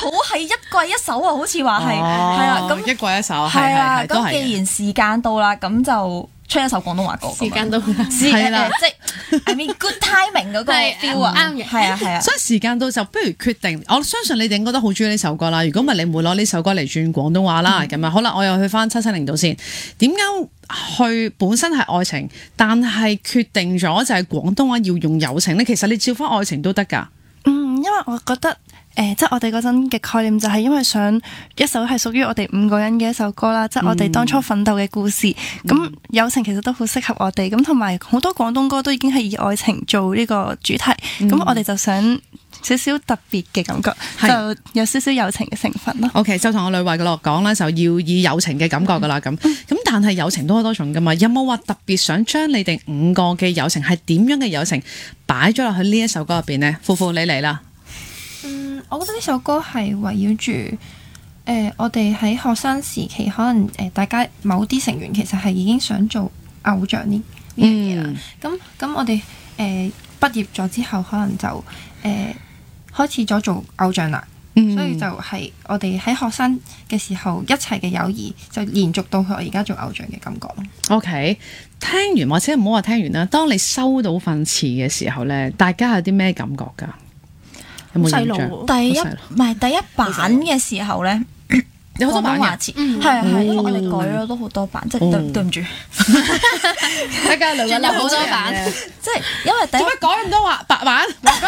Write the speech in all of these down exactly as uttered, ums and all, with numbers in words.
好係一季一首啊，好似話係係啦，咁一季一首係啊。 係都係。 咁既然時間到啦，咁就出一首廣東話歌。 時間到啦， 係啦，即係 I mean good timing 嗰個 feel 啊， 啱嘅， 係啊係啊。 所以時間到就不如決定，我相信你哋應該都好中意呢首歌啦。如果唔係，你唔會攞呢首歌嚟轉廣東話啦。咁啊、嗯，好啦，我又去翻七七零度先。點解去本身係愛情，但係決定咗就係廣東話要用友情咧？其實你照翻愛情都得㗎。 嗯，因為我覺得。誒、呃，即係我哋嗰陣嘅概念就係因為想一首係屬於我哋五個人嘅一首歌啦，即係我哋當初奮鬥嘅故事。咁、嗯、友情其實都好適合我哋，咁同埋好多廣東歌都已經係以愛情做呢個主題。咁、嗯、我哋就想少少特別嘅感覺，是就有少少友情嘅成分咯。 OK， 就同我女慧嘅樂講啦，就要以友情嘅感覺噶啦咁。咁、嗯、但係友情都好多種噶嘛，有冇話特別想將你哋五個嘅友情係點樣嘅友情擺咗落去呢一首歌入邊呢？富富你嚟啦。 嗯，我覺得呢首歌係圍繞住誒，我哋喺學生時期，可能誒、呃、大家某啲成員其實係已經想做偶像呢呢樣嘢啦。咁咁、嗯、我哋誒畢業咗之後，可能就誒、呃、開始咗做偶像啦。嗯、所以就係我哋喺學生嘅時候一齊嘅友誼，就延續到去我而家做偶像嘅感覺咯。 OK， 聽完或者唔好話聽完啦，當你收到份詞嘅時候咧，大家有啲咩感覺㗎？有冇印象？ 第一唔係第一版嘅時候咧， 有好多版嘅， 係啊係，因為我哋改咗都好多版，即係對對唔住， 大家兩個有好多版， 即係因為第一做乜改咁多話白版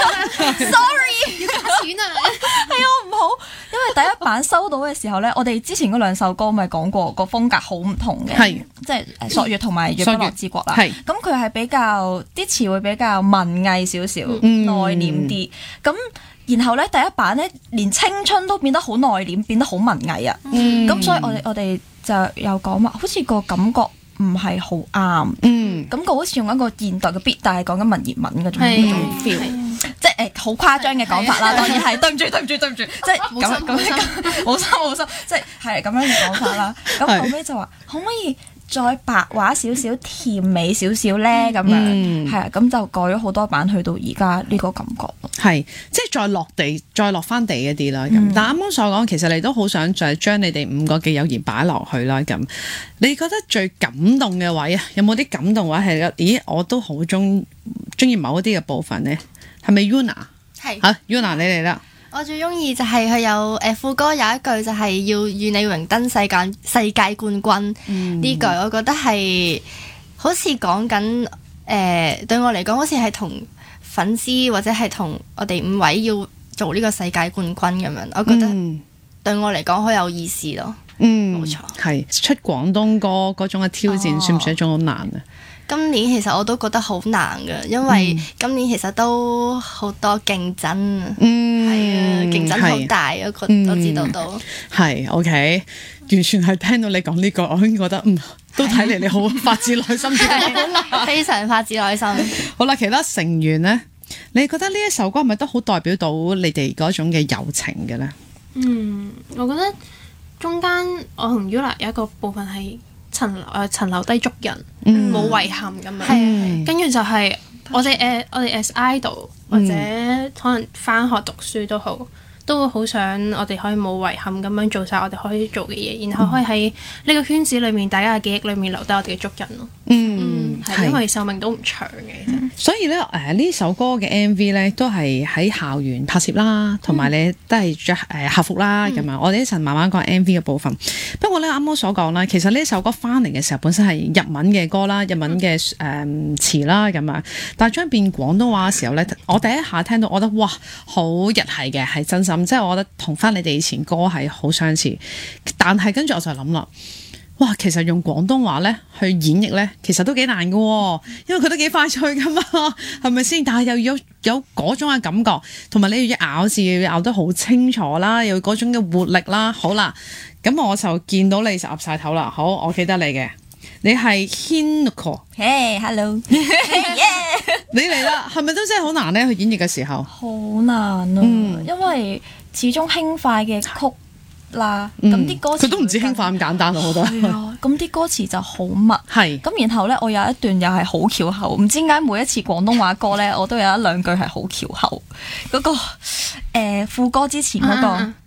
？Sorry， 要加錢啊！ 係啊，唔好，因為第一版收到嘅時候咧，我哋之前嗰兩首歌咪講過個風格好唔同嘅， 係即係誒朔月同埋若不樂之國啦， 係咁佢係比較啲詞會比較文藝少少，內斂啲咁。然後咧，第一版咧，連青春都變得好內斂，變得好文藝啊！咁、嗯、所以我哋我哋就有講話，好似個感覺唔係好啱。嗯，咁佢好似用一個現代嘅 beat，但係講緊文言文嗰種嗰種 feel，即係誒好誇張嘅講法啦。當然係對唔住對唔住對唔住，即係咁咁冇心冇心，即係係咁樣嘅講法啦。咁後尾就話可唔可以再白話少少、甜美少少咧？咁樣係啊，咁就改咗好多版，去到而家呢個感覺。 係，即係再落地，再落翻地一啲啦。咁、嗯，但啱啱所講，其實你都好想就係將你哋五個嘅友誼擺落去啦。咁，你覺得最感動嘅位啊，有冇啲感動位係？咦，我都好中中意某一啲嘅部分呢？係咪 Yuna？ 係嚇，Yuna 你嚟啦。 我最中意就係佢有誒副歌有一句就係要與你榮登世界世界冠軍呢、嗯、句，我覺得係好似講緊誒對我嚟講，好似係同粉絲或者係同我哋五位要做呢個世界冠軍咁樣，我覺得對我嚟講好有意思咯。嗯，冇錯， 係出廣東歌嗰種嘅挑戰，哦、算唔算一種好難啊？ 今年其實我都覺得好難㗎，因為今年其實都好多競爭，嗯，係啊，競爭好大，我覺得都知道到。係 OK， 完全係聽到你講呢個，我已經覺得嗯，都睇嚟你好發自內心， 非常發自內心。 好啦，其他成員咧，你覺得呢一首歌係咪都好代表到你哋嗰種嘅友情嘅咧？ 嗯，我覺得中間我同 Yuna 有一個部分係。層誒層留低足印，冇遺憾咁樣。跟住就係我哋誒我哋 as idol 或者可能返學讀書都好，都會好想我哋可以冇遺憾咁樣做晒我哋可以做嘅嘢，然後可以喺呢個圈子裏面，大家嘅記憶裏面留低我哋嘅足印咯。嗯，係、嗯、因為壽命都唔長嘅，其實。 所以咧誒呢首歌嘅 M V 咧都係喺校園拍攝啦，同埋你都係着誒校服啦咁樣。嗯、我哋一陣慢慢講 M V 嘅部分。不過咧啱啱所講啦，其實呢首歌翻嚟嘅時候本身係日文嘅歌啦，日文嘅誒、嗯、詞啦咁樣，但係將變廣東話嘅時候咧，我第一下聽到，我覺得哇好日系嘅，係真心，即係我覺得同翻你哋以前歌係好相似。但係跟住我就諗啦。哇，其實用廣東話咧去演繹咧，其實都幾難㗎喎，因為佢都幾快脆㗎嘛，係咪先？但係又有有嗰種嘅感覺，同埋你要咬字要咬得好清楚啦，有嗰種嘅活力啦。好啦，咁我就見到你就岌晒頭啦。好，我記得你嘅，你係 Hinako。Hey, hello。你嚟啦，係咪都真係好難咧？去演繹嘅時候， 好難啊，嗯、因為始終輕快嘅曲。啦，咁啲歌詞佢都唔止輕快咁簡單咯，我覺得。 係啊，咁啲歌詞就好密。 係。 咁然後咧，我有一段又係好翹口，唔知點解每一次廣東話歌咧，我都有一兩句係好翹口。嗰、嗰個誒副歌之前嗰個。